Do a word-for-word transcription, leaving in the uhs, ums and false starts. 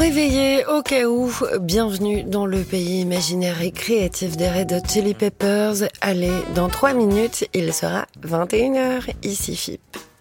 réveiller au cas où, bienvenue dans le pays imaginaire et créatif des Red Hot Chili Peppers. Allez, dans trois minutes, il sera vingt et une heures, ici F I P.